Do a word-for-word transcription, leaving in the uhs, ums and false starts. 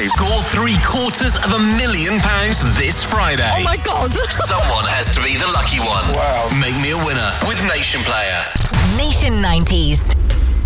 Friday. Score three quarters of a million pounds this Friday. Oh my God. Someone has to be the lucky one. Wow. Make me a winner with Nation Player. Nation nineties.